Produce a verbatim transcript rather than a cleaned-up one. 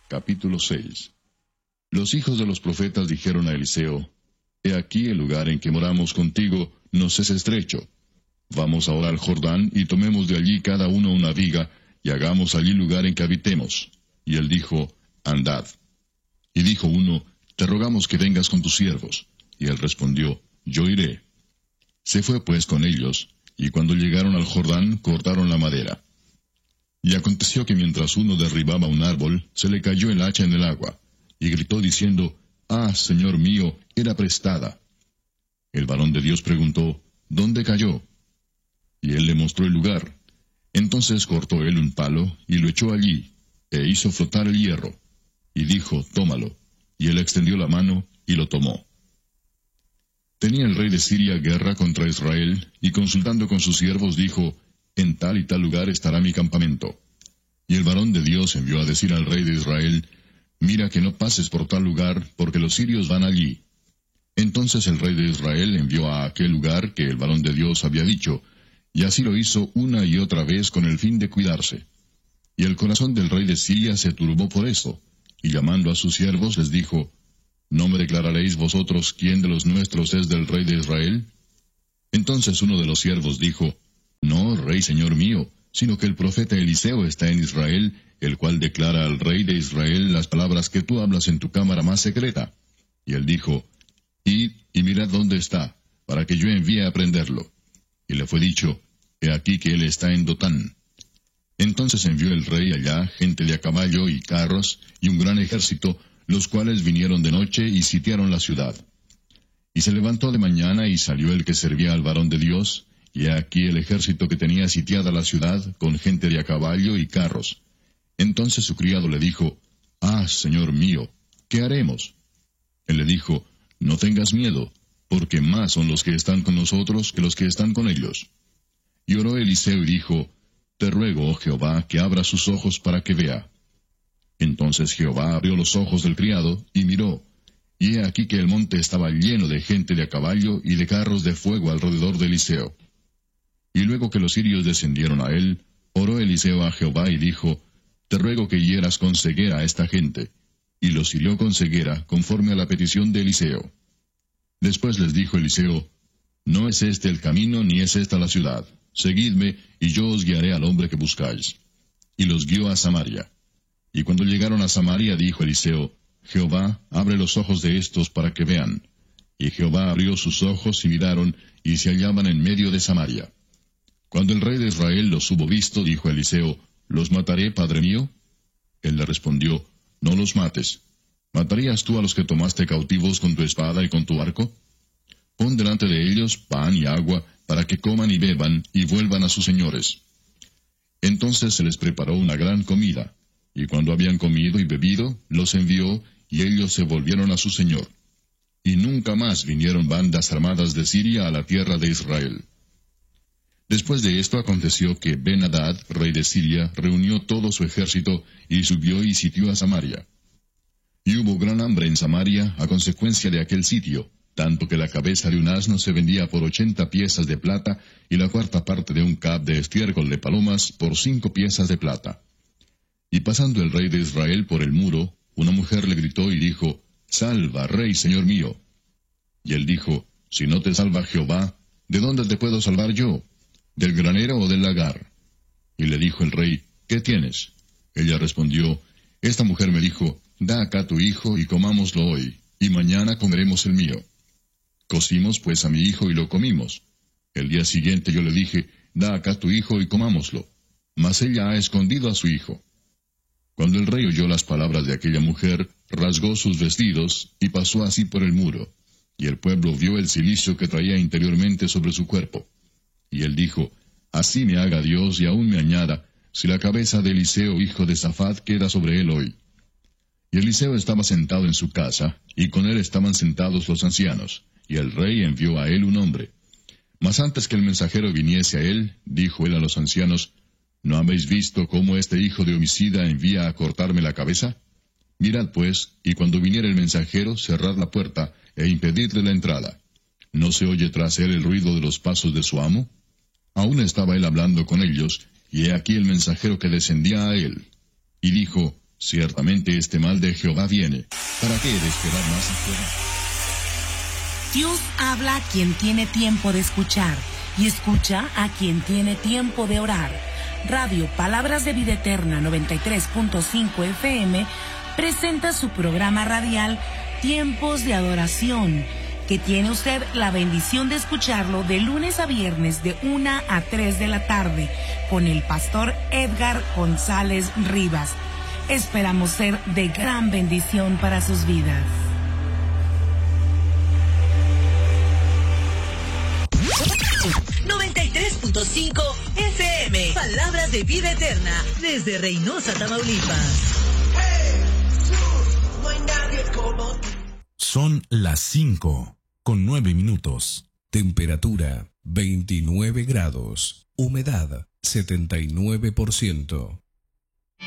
Capítulo seis. Los hijos de los profetas dijeron a Eliseo: He aquí el lugar en que moramos contigo nos es estrecho. Vamos ahora al Jordán, y tomemos de allí cada uno una viga, y hagamos allí lugar en que habitemos. Y él dijo: Andad. Y dijo uno: Te rogamos que vengas con tus siervos. Y él respondió: Yo iré. Se fue pues con ellos, y cuando llegaron al Jordán, cortaron la madera. Y aconteció que mientras uno derribaba un árbol, se le cayó el hacha en el agua, y gritó diciendo: Ah, Señor mío, era prestada. El varón de Dios preguntó: ¿Dónde cayó? Y él le mostró el lugar. Entonces cortó él un palo, y lo echó allí, e hizo flotar el hierro. Y dijo: Tómalo. Y él extendió la mano, y lo tomó. Tenía el rey de Siria guerra contra Israel, y consultando con sus siervos dijo: En tal y tal lugar estará mi campamento. Y el varón de Dios envió a decir al rey de Israel: Mira que no pases por tal lugar, porque los sirios van allí. Entonces el rey de Israel envió a aquel lugar que el varón de Dios había dicho, y así lo hizo una y otra vez con el fin de cuidarse. Y el corazón del rey de Siria se turbó por esto, y llamando a sus siervos les dijo: ¿No me declararéis vosotros quién de los nuestros es del rey de Israel? Entonces uno de los siervos dijo: No, rey señor mío, sino que el profeta Eliseo está en Israel, el cual declara al rey de Israel las palabras que tú hablas en tu cámara más secreta. Y él dijo: Id y mirad dónde está, para que yo envíe a prenderlo. Y le fue dicho: He aquí que él está en Dotán. Entonces envió el rey allá gente de a caballo y carros, y un gran ejército, los cuales vinieron de noche y sitiaron la ciudad. Y se levantó de mañana y salió el que servía al varón de Dios, y he aquí el ejército que tenía sitiada la ciudad, con gente de a caballo y carros. Entonces su criado le dijo: Ah, señor mío, ¿qué haremos? Él le dijo: No tengas miedo, porque más son los que están con nosotros que los que están con ellos. Y oró Eliseo y dijo: Te ruego, oh Jehová, que abra sus ojos para que vea. Entonces Jehová abrió los ojos del criado, y miró, y he aquí que el monte estaba lleno de gente de a caballo y de carros de fuego alrededor de Eliseo. Y luego que los sirios descendieron a él, oró Eliseo a Jehová y dijo: Te ruego que hieras con ceguera a esta gente. Y los hirió con ceguera, conforme a la petición de Eliseo. Después les dijo Eliseo: No es este el camino, ni es esta la ciudad. Seguidme, y yo os guiaré al hombre que buscáis. Y los guió a Samaria. Y cuando llegaron a Samaria, dijo Eliseo: Jehová, abre los ojos de estos para que vean. Y Jehová abrió sus ojos y miraron, y se hallaban en medio de Samaria. Cuando el rey de Israel los hubo visto, dijo Eliseo: ¿Los mataré, padre mío? Él le respondió: No los mates. ¿Matarías tú a los que tomaste cautivos con tu espada y con tu arco? Pon delante de ellos pan y agua, para que coman y beban, y vuelvan a sus señores. Entonces se les preparó una gran comida, y cuando habían comido y bebido, los envió, y ellos se volvieron a su señor. Y nunca más vinieron bandas armadas de Siria a la tierra de Israel. Después de esto aconteció que Ben-Hadad, rey de Siria, reunió todo su ejército, y subió y sitió a Samaria. Y hubo gran hambre en Samaria a consecuencia de aquel sitio, tanto que la cabeza de un asno se vendía por ochenta piezas de plata, y la cuarta parte de un cab de estiércol de palomas por cinco piezas de plata. Y pasando el rey de Israel por el muro, una mujer le gritó y dijo: Salva, rey, señor mío. Y él dijo: Si no te salva Jehová, ¿de dónde te puedo salvar yo? ¿Del granero o del lagar? Y le dijo el rey: ¿Qué tienes? Ella respondió: Esta mujer me dijo: Da acá tu hijo y comámoslo hoy, y mañana comeremos el mío. Cocimos pues a mi hijo y lo comimos. El día siguiente yo le dije: Da acá tu hijo y comámoslo. Mas ella ha escondido a su hijo. Cuando el rey oyó las palabras de aquella mujer, rasgó sus vestidos, y pasó así por el muro. Y el pueblo vio el cilicio que traía interiormente sobre su cuerpo. Y él dijo: Así me haga Dios y aún me añada, si la cabeza de Eliseo hijo de Safat queda sobre él hoy. Y Eliseo estaba sentado en su casa, y con él estaban sentados los ancianos, y el rey envió a él un hombre. Mas antes que el mensajero viniese a él, dijo él a los ancianos: ¿No habéis visto cómo este hijo de homicida envía a cortarme la cabeza? Mirad pues, y cuando viniera el mensajero, cerrad la puerta, e impedidle la entrada. ¿No se oye tras él el ruido de los pasos de su amo? Aún estaba él hablando con ellos, y he aquí el mensajero que descendía a él. Y dijo: Ciertamente este mal de Jehová viene. ¿Para qué he de esperar más a Jehová? Dios habla a quien tiene tiempo de escuchar y escucha a quien tiene tiempo de orar. Radio Palabras de Vida Eterna noventa y tres punto cinco F M presenta su programa radial Tiempos de Adoración, que tiene usted la bendición de escucharlo de lunes a viernes de una a tres de la tarde con el pastor Edgar González Rivas. Esperamos ser de gran bendición para sus vidas. noventa y tres punto cinco F M, Palabras de Vida Eterna, desde Reynosa, Tamaulipas. Son las cinco con nueve minutos. Temperatura veintinueve grados. Humedad setenta y nueve por ciento.